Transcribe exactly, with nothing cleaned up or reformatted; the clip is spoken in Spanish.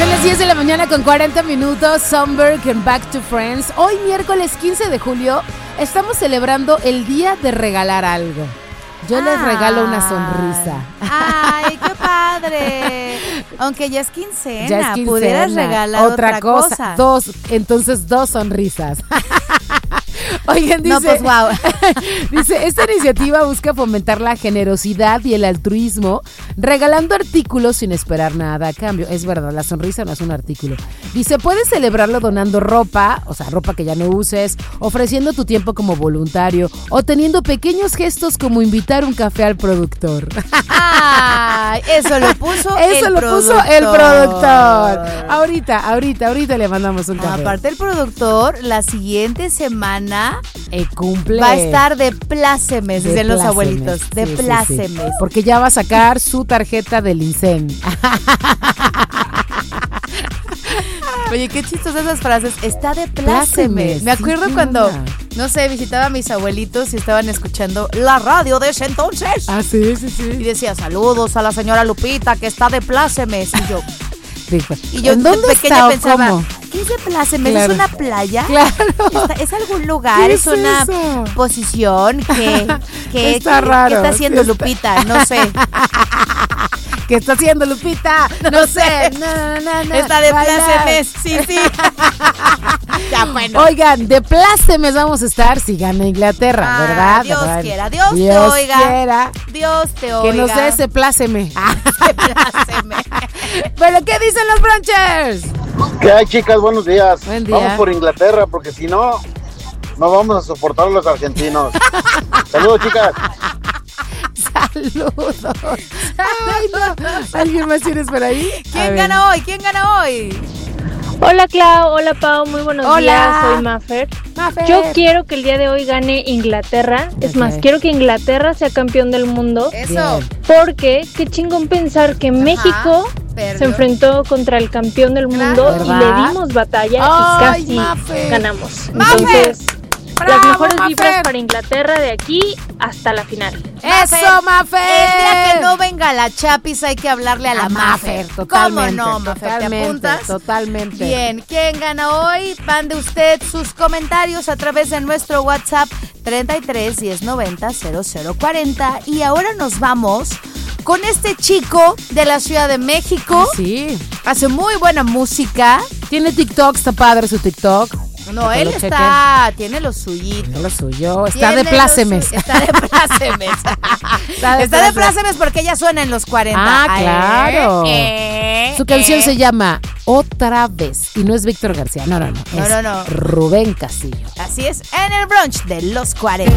Son las diez de la mañana con cuarenta minutos. Sunberg and Back to Friends. Hoy miércoles quince de julio estamos celebrando el día de regalar algo. Yo les regalo una sonrisa. ¡Ay, qué padre! Aunque ya es quincena, ya es quincena. Pudieras regalar otra, otra cosa. cosa. Dos, entonces dos sonrisas. Oigan, dice, no, pues wow. Dice, esta iniciativa busca fomentar la generosidad y el altruismo, regalando artículos sin esperar nada a cambio. Es verdad, la sonrisa no es un artículo. Dice, puedes celebrarlo donando ropa, o sea, ropa que ya no uses, ofreciendo tu tiempo como voluntario, o teniendo pequeños gestos como invitar un café al productor. ¡Ay! Eso lo puso Eso el lo productor. puso el productor. Ahorita, ahorita, ahorita le mandamos un café. Aparte el productor, la siguiente semana el cumple va a estar de plácemes, dicen los abuelitos, de sí, plácemes. Sí, sí. Porque ya va a sacar su tarjeta del INSEN. Oye, qué chistosas esas frases. Está de plácemes. Me acuerdo sí, cuando, no sé, visitaba a mis abuelitos y estaban escuchando la radio de ese entonces. Ah, sí, sí, sí. Y decía, saludos a la señora Lupita, que está de plácemes. Y yo... Y yo de pequeña pensaba, cómo? ¿qué es de plácemes? Claro. ¿Es una playa? Claro. ¿Está, ¿Es algún lugar? ¿Qué ¿Es, es una eso? posición? ¿Qué, qué, está ¿qué, raro. ¿Qué está haciendo sí está... Lupita? No sé. ¿Qué está haciendo Lupita? No, no sé. No, no, no. Está de plácemes. Sí, sí. Ya, bueno. Oigan, de plácemes vamos a estar si gana Inglaterra, ah, ¿verdad? Dios ¿verdad? quiera, Dios, Dios te oiga. Quiera. Dios te oiga. Que nos dé ese pláceme. Ese pláceme. Bueno, ¿qué dicen los brunchers? ¿Qué hay, chicas? Buenos días. Buen día. Vamos por Inglaterra, porque si no, no vamos a soportar a los argentinos. Saludos, chicas. Saludos. Ay, no. ¿Alguien más tienes por ahí? ¿Quién gana hoy? ¿Quién gana hoy? Hola Clau, hola Pau, muy buenos hola. días, soy Mafer. Mafer. Yo quiero que el día de hoy gane Inglaterra, es okay. más, quiero que Inglaterra sea campeón del mundo. Eso. Porque qué chingón pensar que Ajá. México Perdió. se enfrentó contra el campeón del mundo claro, y le dimos batalla Ay, y casi Mafer. ganamos. Mafer. Entonces, Bravo, las mejores Mafer. vibras para Inglaterra de aquí hasta la final. ¡Eso, Mafer! El día que no venga la Chapis hay que hablarle a la, a Mafer. Mafer. Totalmente. ¿Cómo no, Mafer? ¿Te apuntas? Totalmente. Bien, ¿quién gana hoy? Mande usted sus comentarios a través de nuestro WhatsApp treinta y tres, diez noventa, cero cero cuarenta. Y ahora nos vamos con este chico de la Ciudad de México. Ah, sí. Hace muy buena música. Tiene TikTok, está padre su TikTok. No, él está, chequen. tiene lo suyito. Tiene lo suyo, está de plácemes. Su, está de plácemes. está de, está de plácemes porque ella suena en los cuarenta. Ah, claro. Eh, eh, su canción eh. se llama Otra Vez. Y no es Víctor García, no, no, no. No, es no, no. Rubén Castillo. Así es, en el brunch de los cuarenta.